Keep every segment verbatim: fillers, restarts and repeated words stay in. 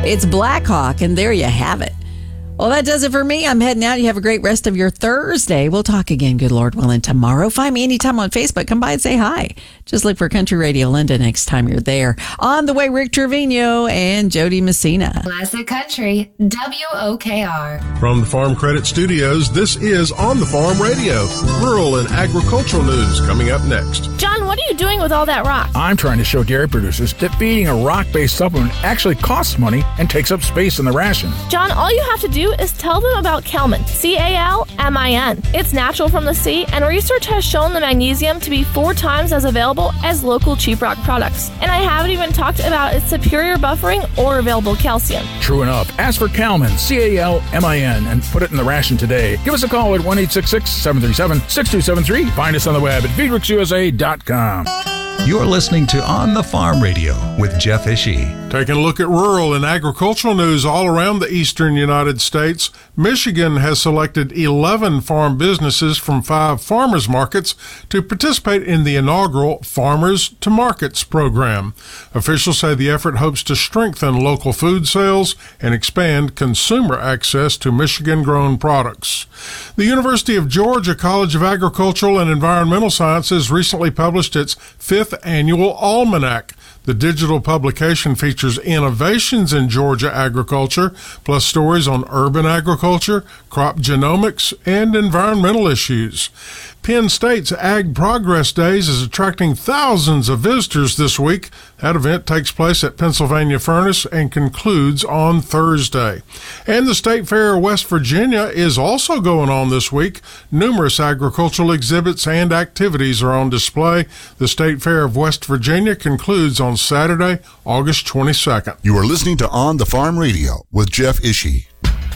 It's Black Hawk, and there you have it. Well, that does it for me. I'm heading out. You have a great rest of your Thursday. We'll talk again, good Lord willing, tomorrow. Find me anytime on Facebook. Come by and say hi. Just look for Country Radio Linda next time you're there. On the way, Rick Trevino and Jody Messina. Classic Country, W O K R. From the Farm Credit Studios, this is On the Farm Radio. Rural and agricultural news coming up next. John, what are you doing with all that rock? I'm trying to show dairy producers that feeding a rock-based supplement actually costs money and takes up space in the ration. John, all you have to do is tell them about Kelmin, C A L M I N. It's natural from the sea, and research has shown the magnesium to be four times as available as local cheap rock products. And I haven't even talked about its superior buffering or available calcium. True enough. Ask for Kelmin, C A L M I N, and put it in the ration today. Give us a call at one eight six six, seven three seven, six two seven three. Find us on the web at feed rix U S A dot com. You're listening to On the Farm Radio with Jeff Ishii. Taking a look at rural and agricultural news all around the eastern United States, Michigan has selected eleven farm businesses from five farmers markets to participate in the inaugural Farmers to Markets program. Officials say the effort hopes to strengthen local food sales and expand consumer access to Michigan-grown products. The University of Georgia College of Agricultural and Environmental Sciences recently published its fifth annual Almanac. The digital publication features innovations in Georgia agriculture, plus stories on urban agriculture, crop genomics, and environmental issues. Penn State's Ag Progress Days is attracting thousands of visitors this week. That event takes place at Pennsylvania Furnace and concludes on Thursday. And the State Fair of West Virginia is also going on this week. Numerous agricultural exhibits and activities are on display. The State Fair of West Virginia concludes on Saturday, August twenty-second. You are listening to On the Farm Radio with Jeff Ishii.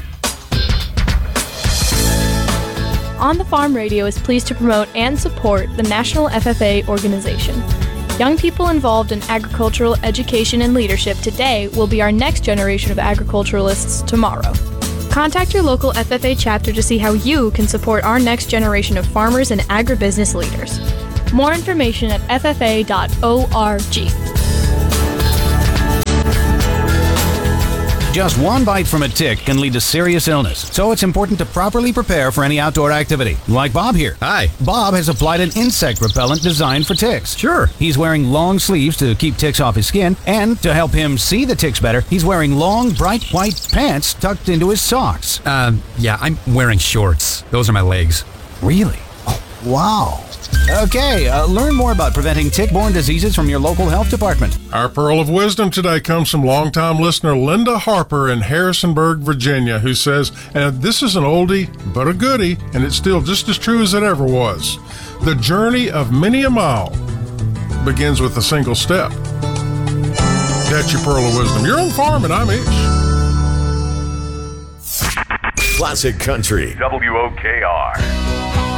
On the Farm Radio is pleased to promote and support the National F F A organization. Young people involved in agricultural education and leadership today will be our next generation of agriculturalists tomorrow. Contact your local F F A chapter to see how you can support our next generation of farmers and agribusiness leaders. More information at f f a dot org. Just one bite from a tick can lead to serious illness, so it's important to properly prepare for any outdoor activity. Like Bob here. Hi. Bob has applied an insect repellent designed for ticks. Sure. He's wearing long sleeves to keep ticks off his skin, and to help him see the ticks better, he's wearing long, bright white pants tucked into his socks. Um, yeah, I'm wearing shorts. Those are my legs. Really? Oh, wow. Okay, uh, learn more about preventing tick-borne diseases from your local health department. Our Pearl of Wisdom today comes from longtime listener Linda Harper in Harrisonburg, Virginia, who says, and this is an oldie but a goodie, and it's still just as true as it ever was. The journey of many a mile begins with a single step. That's your Pearl of Wisdom. You're on the farm, and I'm Ish. Classic Country. W O K R.